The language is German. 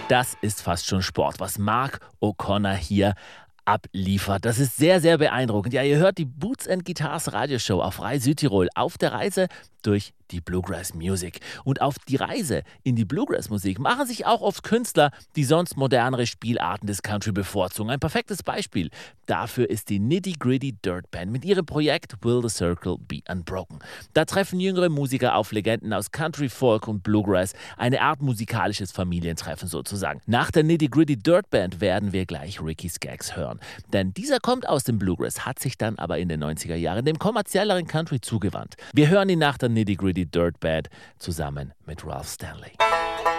Das ist fast schon Sport, was Mark O'Connor hier abliefert. Das ist sehr, sehr beeindruckend. Ja, ihr hört die Boots and Guitars Radioshow auf Frei Südtirol auf der Reise durch die Bluegrass Music. Und auf die Reise in die Bluegrass Musik machen sich auch oft Künstler, die sonst modernere Spielarten des Country bevorzugen. Ein perfektes Beispiel dafür ist die Nitty Gritty Dirt Band mit ihrem Projekt Will the Circle Be Unbroken. Da treffen jüngere Musiker auf Legenden aus Country, Folk und Bluegrass, eine Art musikalisches Familientreffen sozusagen. Nach der Nitty Gritty Dirt Band werden wir gleich Ricky Skaggs hören. Denn dieser kommt aus dem Bluegrass, hat sich dann aber in den 90er Jahren dem kommerzielleren Country zugewandt. Wir hören ihn nach der Nitty Gritty Dirt Band zusammen mit Ralph Stanley.